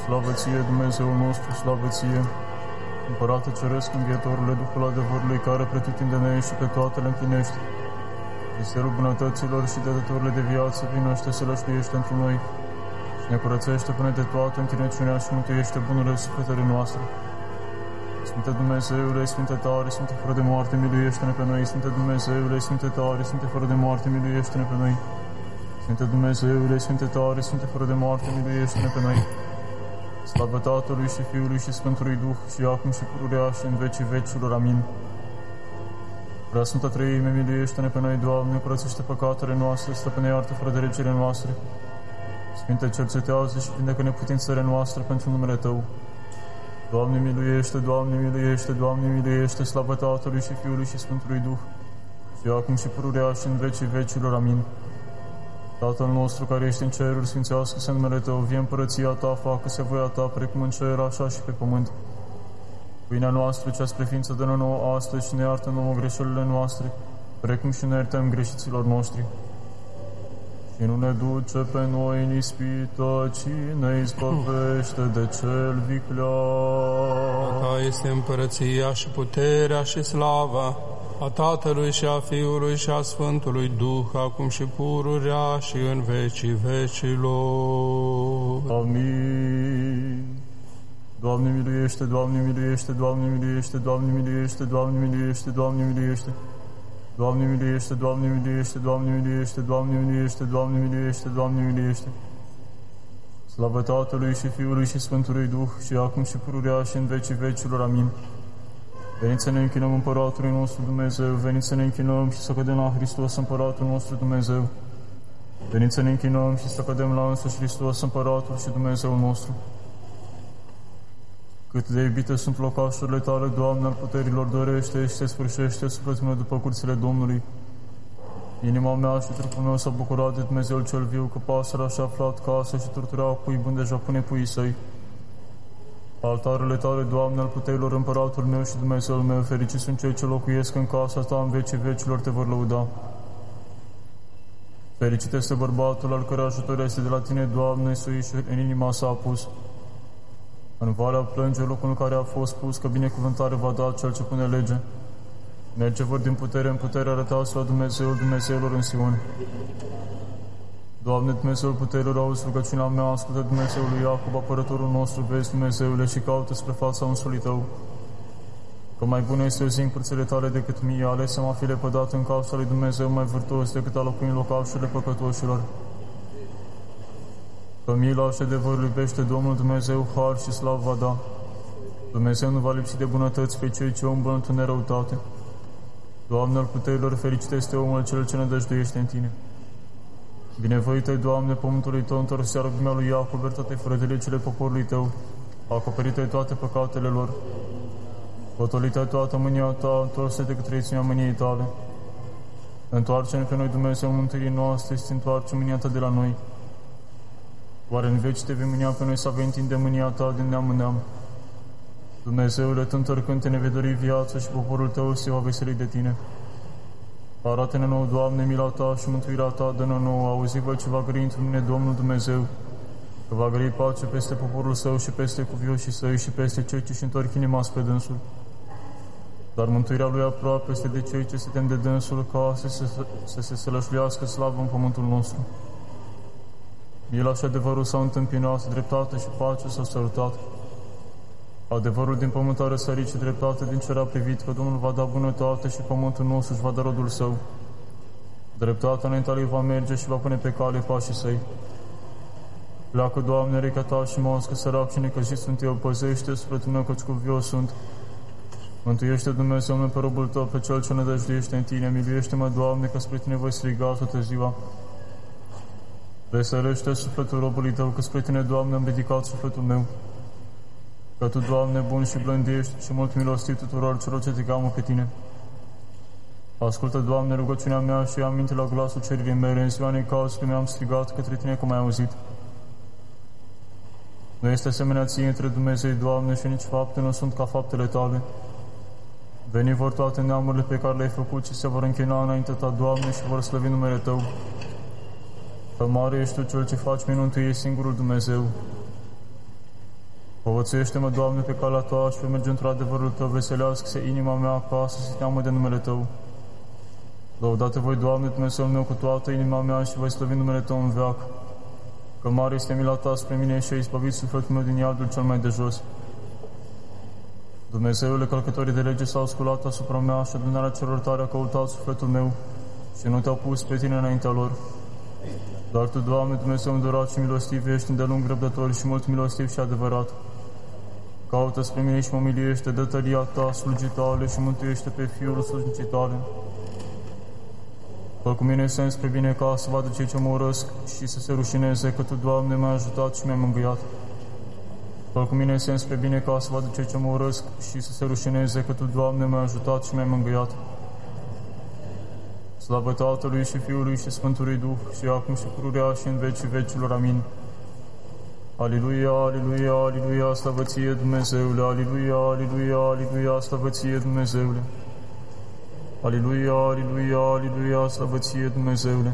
Slavă ție, Dumnezeul nostru, slavă ție, Împărate Ceresc, Învietorule, Duhul adevărului, care pretutindene și pe toate le împlinește. Misterul bunătăților și dătătorile de viață, vinoște să lășluiește într noi și ne curățește până de toată întinăciunea și mântuiește bunurile sufletele noastre. Sfinte Dumnezeule, Sfinte tare, Sfinte fără de moarte, miluiește-ne pe noi. Sfinte Dumnezeule, Sfinte tare, Sfinte fără de moarte, miluiește-ne pe noi. Sfinte Dumnezeule, Sfinte tare, Sfinte fără de moarte, miluiește-ne pe noi. Slavă Tatălui și Fiului și Sfântului Duh, și acum și pururea și în vecii vecilor. Amin. Prea Sfântă Treime, miluiește-ne pe noi, Doamne, curățește păcatele noastre, stăpâne, iartă fără de legile noastre. Sfinte, cercetează și vindecă neputințele noastre pentru numele Tău. Doamne miluiește, Doamne miluiește, Doamne miluiește, slavă Tatălui și Fiului și Sfântului Duh, și acum și pururea și în vecii vecilor. Amin. Tatăl nostru care ești în ceruri, sfințească-se numele Tău, vie împărăția Ta, facă-se voia Ta, precum în cer, așa și pe pământ. Pâinea noastră, cea spre ființă, dă-ne nouă astăzi și ne iartă nouă greșelile noastre, precum și ne iertăm greșiților noștri. Și nu ne duce pe noi în ispită, ci ne izbăvește de cel viclean. A Ta este împărăția și puterea și slava a Tatălui și a Fiului și a Sfântului Duh, acum și pururea și în vecii vecilor. Amin. Doamne miluiește, Doamne miluiește, Doamne miluiește, Doamne miluiește, Doamne miluiește, Doamne miluiește. Doamne miluiește, Doamne miluiește, Doamne miluiește, Doamne miluiește, Doamne miluiește, Doamne miluiește. Slavă Tatălui și Fiului și Sfântului Duh, și acum și pururea și în vecii vecilor. Amin. Veniți să ne închinăm Împăratului nostru Dumnezeu, veniți să ne închinăm și să cădem la Hristos Împăratul nostru Dumnezeu. Veniți să ne închinăm și să cădem la însuși Hristos Împăratul și Dumnezeul nostru. Cât de iubite sunt locașurile Tale, Doamne, al puterilor, dorește și se sfârșește sufletul meu după curțile Domnului. Inima mea și trupul meu s-a bucurat de Dumnezeul cel viu, că pasărea și-a aflat casă și turturea cui bun deja pune puii săi. Altarele Tale, Doamne, al puterilor, Împăratul meu și Dumnezeul meu, fericiți sunt cei ce locuiesc în casa Ta, în vecii vecilor Te vor lăuda. Fericit este bărbatul al cărui ajutor este de la Tine, Doamne, Iisus, și în inima sa a pus. În valea plânge locul în care a fost pus, că binecuvântare va da cel ce pune lege. Merge vor din putere în putere, arătați la Dumnezeul Dumnezeilor în Sion. Doamne, Dumnezeul puterilor, auzi rugăciunea mea, ascultă Dumnezeul lui Iacob, apărătorul nostru, vezi, Dumnezeule, și caută spre fața unsului Tău. Că mai bună este o zi în curțile Tale decât mie, alesem a fi lepădat în casa lui Dumnezeu mai vârtos decât a locui în locașurile păcătoșilor. Că mila și adevărul iubește Domnul Dumnezeu, har și slavă va da. Dumnezeu nu va lipsi de bunătăți pe cei ce umblă într-o nerăutate. Doamne, al puterilor, fericit este omul cel ce nădăjduiește în Tine. Binevoite, Doamne, pământului Tău, întors iar lumea lui Iacob, iertate fără de legile poporului Tău, acoperite toate păcatele lor. Potolite toată mânia Ta, întoarse de către ținea mâniei Tale. Întoarce-ne pe noi, Dumnezeu, mântuirii noastre, și întoarce mânia Ta de la noi. Oare în veci Te vei mânia pe noi să avem întinde mânia Ta din neam în neam? Dumnezeule, Tu întorcând-te ne vei dori viață și poporul Tău se va veseli de Tine. Arată-ne nouă, Doamne, mila Ta și mântuirea Ta, dă-ne nouă, auzi-vă ce va grăi într mine Domnul Dumnezeu, că va grăi pace peste poporul Său și peste cuvioșii Săi și peste cei ce-și întorc inima spre Dânsul. Dar mântuirea Lui aproape este de cei ce se tem de Dânsul, ca să se sălășluiască slavă în pământul nostru. Mila și adevărul s-au întâmpinat, dreptate și pace s-au sărutat. Adevărul din pământ a răsărit și dreptate din cer a privit, că Domnul va da bunătate și pământul nostru își va da rodul său. Dreptatea înaintea Lui va merge și va pune pe cale pașii Săi. Pleacă, Doamne, rechea Ta și moscă, sărac și necăjit sunt eu, păzește sufletul meu, căci cuvios sunt. Mântuiește, Dumnezeu meu, pe robul Tău, pe cel ce nădăjduiește în Tine. Miluiește-mă, Doamne, că spre Tine voi striga toată ziua. Veselește sufletul robului Tău, că spre Tine, Doamne, am ridicat sufletul meu. Că Tu, Doamne, bun și blând ești și mult milostiv tuturor celor ce Te cheamă pe Tine. Ascultă, Doamne, rugăciunea mea și ia aminte la glasul cererii mele, în ziua necaz când mi-am strigat către Tine, că m-ai auzit. Nu este asemenea Ție între Dumnezei, Doamne, și nici fapte nu sunt ca faptele Tale. Veni vor toate neamurile pe care le-ai făcut și se vor închina înaintea Ta, Doamne, și vor slăvi numele Tău. Că mare ești Tu, Cel ce faci minuni, Tu ești singurul Dumnezeu. Povățuiește-mă, Doamne, pe calea Ta și pe merge într-o adevărul Tău, veselească-se inima mea ca să se teamă de numele Tău. Lăudate voi, Doamne, Dumnezeul meu, cu toată inima mea și voi slăvi numele Tău în veac. Că mare este mila Ta spre mine și ai izbăvit sufletul meu din iadul cel mai de jos. Dumnezeule, călcătorii de lege s-au sculat asupra mea și adunarea celor tare a căutat sufletul meu și nu Te-au pus pe Tine înaintea lor. Dar Tu, Doamne, Dumnezeu îndurat și milostiv, ești îndelung răbdător și mult milostiv și adevărat. Caută spre mine și mă miliește, dă tăria Ta slujii Tale și mântuiește pe Fiul slujicii Tale. Fă cu mine sens spre bine ca să vadă cei ce mă urăsc și să se rușineze că Tu, Doamne, m-ai ajutat și mi-ai mângâiat. Fă cu mine sens spre bine ca să vadă cei ce mă urăsc și să se rușineze că Tu, Doamne, m-ai ajutat și mi-ai mângâiat. Slavă Tatălui și Fiului și Sfântului Duh și acum și pururea și în vecii vecilor. Amin. Aliluia, aliluia, aliluia, slavă Ție, Dumnezeule, aliluia, aliluia, aliluia, slavă Ție, Dumnezeule. Aliluia, aliluia, aliluia, slavă Ție, Dumnezeule.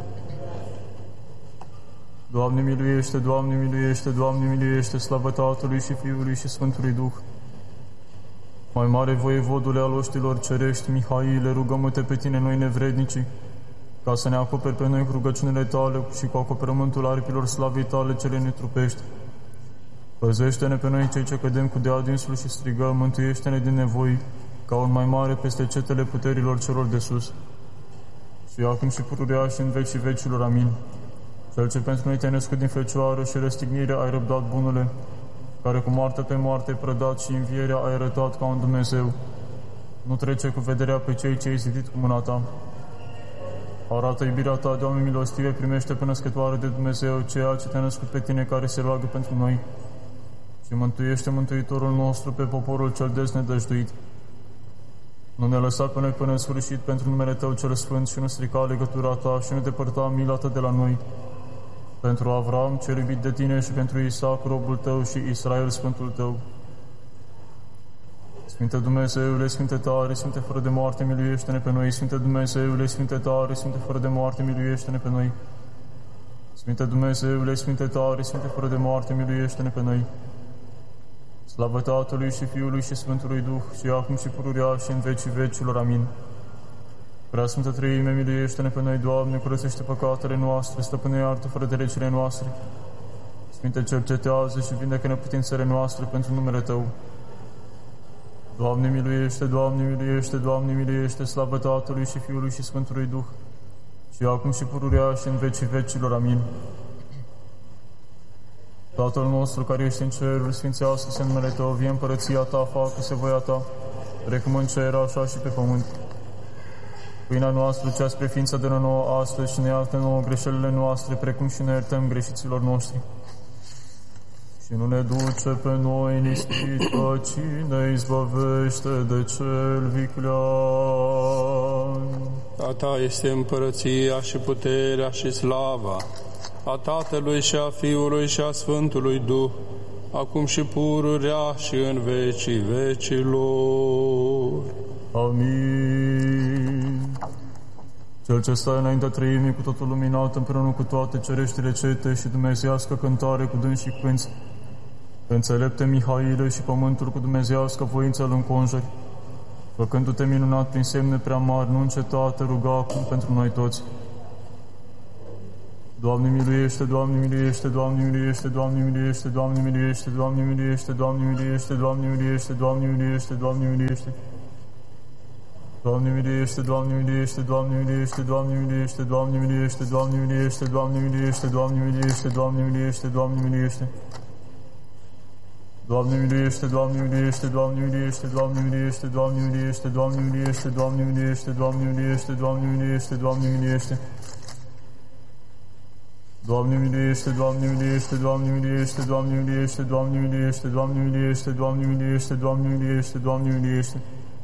Doamne miluiește, Doamne miluiește, Doamne miluiește, slavă Tatălui și Fiului și Sfântului Duh. Mai mare voievodule al oștilor cerești, Mihaile, rugăm-te pe Tine noi nevrednicii, ca să ne acoperi pe noi cu rugăciunile Tale și cu acoperământul aripilor slavei Tale cele netrupești. Păzește-ne pe noi cei ce cădem cu deadinsul și strigăm, mântuiește-ne din nevoi, ca un mai mare peste cetele puterilor celor de sus. Și acum și pururea și în vecii vecilor. Amin. Cel ce pentru noi Te-ai născut din Fecioară și răstignirea ai răbdat, bunule, care cu moarte pe moarte ai prădat și învierea ai arătat ca un Dumnezeu, nu trece cu vederea pe cei ce ai zidit cu mâna Ta. Arată iubirea Ta, Doamne milostive, primește pe născătoare de Dumnezeu ceea ce Te-a născut pe Tine care se roagă pentru noi și mântuiește Mântuitorul nostru pe poporul cel deznădăjduit. Nu ne lăsa pe noi până în sfârșit pentru numele Tău cel sfânt și nu strica legătura Ta și nu depărta mila Ta de la noi. Pentru Avram, cel iubit de Tine, și pentru Isaac, robul Tău, și Israel, Sfântul Tău. Sfinte Dumnezeule, Sfinte tare, Sfinte fără de moarte, miluiește-ne pe noi. Sfinte Dumnezeule, Sfinte tare, Sfinte fără de moarte, miluiește-ne pe noi. Sfinte Dumnezeule, Sfinte tare, Sfinte fără de moarte, miluiește-ne pe noi. Slavă Tatălui și Fiului și Sfântului Duh, și acum și pururea și în vecii vecilor. Amin. Prea Sfântă Treime, miluiește-ne pe noi, Doamne, curățește păcatele noastre, stăpâne iartă fără de legile noastre. Sfinte, cercetează și vindecă neputințele noastre pentru numele Tău. Doamne miluiește, Doamne miluiește, Doamne miluiește, slavă Tatălui și Fiului și Sfântului Duh, și acum și pururea și în vecii vecilor. Amin. Tatăl nostru care ești în cerul, sfințească-se numele Tău, vie împărăția Ta, facă-se voia Ta, precum în cer, așa și pe pământ. Pâinea noastră, cea spre ființă, dă-ne nouă astăzi și ne iartă nouă greșelile noastre, precum și ne iertăm greșiților noștri. Și nu ne duce pe noi în ispită, ci ne izbăvește de cel viclean. A Ta este împărăția și puterea și slava, a Tatălui și a Fiului și a Sfântului Duh, acum și pururea și în vecii vecilor. Amin. Cel ce stă înaintea Treimii cu totul luminat, împreună cu toate cereștile cete și dumnezeiască cântare cu dâns și cânți, înțelepte Mihaile și pământul cu dumnezeiască voință îl înconjuri, făcându-te minunat prin semne prea mari, nu înceta te ruga acum pentru noi toți. Doamne miluiește, Doamne miluiește, Doamne miluiește, Doamne miluiește, Doamne miluiește, Doamne miluiește, Doamne miluiește, Doamne miluiește, Doamne miluiește, Doamne miluiește. Doamne miluiește, Doamne miluiește, Doamne miluiește, Doamne miluiește, Doamne miluiește, Doamne miluiește, Doamne miluiește, Doamne miluiește, Doamne miluiește, Doamne miluiește. Doamne miluiește, Doamne miluiește, Doamne miluiește, Doamne miluiește, Doamne miluiește, Doamne miluiește, Doamne miluiește, Doamne miluiește, Doamne miluiește, Doamne miluiește. Doamne miluiește, Doamne miluiește, Doamne miluiește, Doamne miluiește, Doamne miluiește, Doamne miluiește, Doamne miluiește, Doamne miluiește, Doamne miluiește.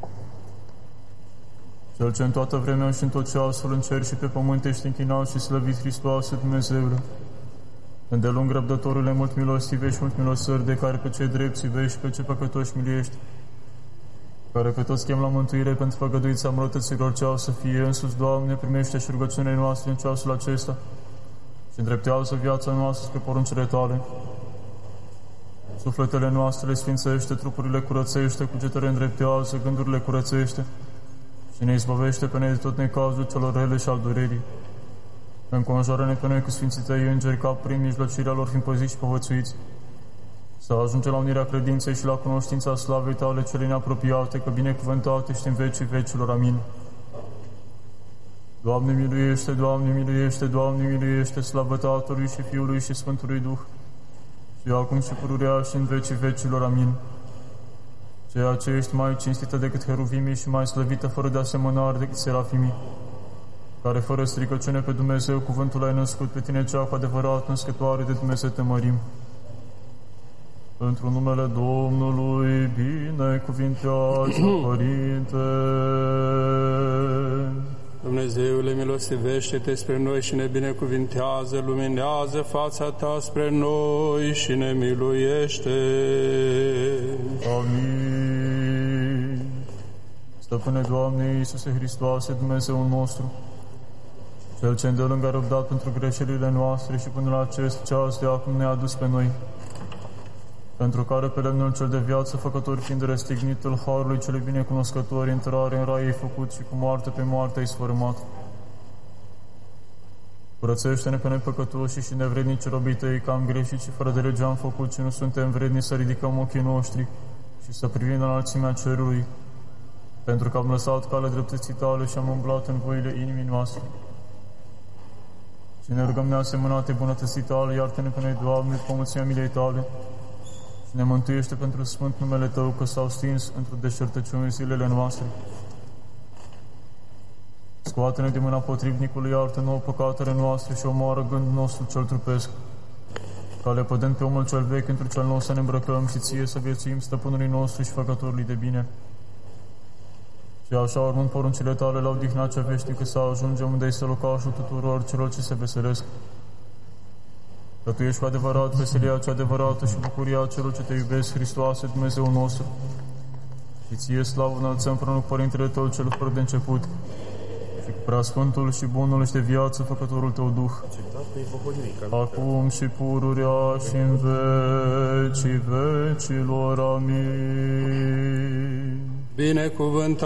Cel ce în toată vremea și în tot ceasul în cer și pe pământ ești închinat și slăvit, Hristoase, Dumnezeule, îndelung răbdătorule, mult milostive și mult milosări, de care pe cei drepți iubești și pe cei păcătoși miliești, care pe toți chem la mântuire pentru făgăduița mărătăților ce au să fie însuți. Doamne, primește și rugăciunile noastre în ceasul acesta și îndreptează viața noastră spre poruncile Tale. Sufletele noastre le sfințește, trupurile curățește, cugetele îndreptează, gândurile curățește și ne izbăvește pe noi de tot necazul celor rele și al durerii. Înconjoară-ne pe noi cu sfințitei îngeri, ca prin mijlocirea lor fiind păziți și povățuiți, să ajungem la unirea credinței și la cunoștința slavei Tale cele neapropiate, că binecuvântate și în vecii vecilor. Amin. Doamne miluiește, Doamne miluiește, Doamne miluiește, slavă Tatălui și Fiului și Sfântului Duh, și acum și pururea și în vecii vecilor. Amin. Ceea ce ești mai cinstită decât heruvimii și mai slăvită fără de asemănare decât serafimii, care fără stricăciune pe Dumnezeu cuvântul ai născut, pe Tine cea cu adevărat născătoare de Dumnezeu te mărim. Pentru numele Domnului, binecuvintează, Părinte. Dumnezeule, milostivește-te spre noi și ne binecuvintează, luminează fața Ta spre noi și ne miluiește. Amin. Stăpâne Doamne Iisuse Hristoase, Dumnezeul nostru, Cel ce îndelung a răbdat pentru greșelile noastre și până la acest ceas de acum ne-a adus pe noi, pentru care pe lemnul cel de viață, făcător fiind răstignit, îl harului cele binecunoscători, intrare în rai ai făcut și cu moarte pe moarte ai sfărâmat. Curățește-ne pe noi păcătoși și nevrednici robii Tăi, că am greșit și fără de lege am făcut și nu suntem vredni să ridicăm ochii noștri și să privim la înălțimea cerului, pentru că am lăsat calea dreptății Tale și am umblat în voile inimii noastre. Și ne rugăm neasemănate bunătății Tale, iartă-ne pe noi, Doamne, după mulțimea milei Tale, și ne mântuiește pentru sfânt numele Tău, că s-au stins într-o deșertăciune zilele noastre. Scoate-ne de mâna potrivnicului, iartă nouă păcatele noastre și omoară gândul nostru cel trupesc, ca lepădând pe omul cel vechi într cel nou să ne îmbrăcăm și Ție să viețuim Stăpânului nostru și Făcătorului de bine. Și așa, urmând poruncile Tale la odihna cea veșnică, să ajungem unde este locașul tuturor celor ce se veselesc. Că Tu ești cu adevărat veselia cea adevărată și bucuria celor ce Te iubesc, Hristoase, Dumnezeul nostru. Și Ție slavă înălțăm împreună cu Părintele Tău cel fără de început, și cu Preasfântul și Bunul și de viață Făcătorul Tău Duh, acum și pururea și în vecii vecilor. Amin. Binecuvânt